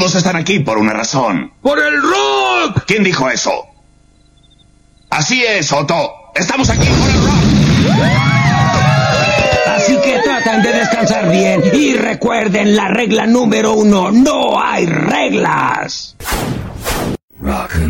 Todos están aquí por una razón. ¡Por el rock! ¿Quién dijo eso? Así es, Otto. Estamos aquí por el rock. Así que tratan de descansar bien y recuerden la regla número 1, no hay reglas. Rock'n'roll.